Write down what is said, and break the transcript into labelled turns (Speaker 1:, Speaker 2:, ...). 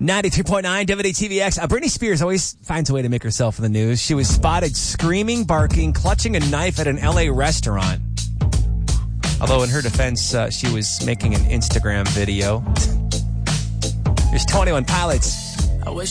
Speaker 1: 93.9 WTVX. Britney Spears always finds a way to make herself in the news. She was spotted screaming, barking, clutching a knife at an L.A. restaurant. Although in her defense, she was making an Instagram video. Here's 21 Pilots.
Speaker 2: I wish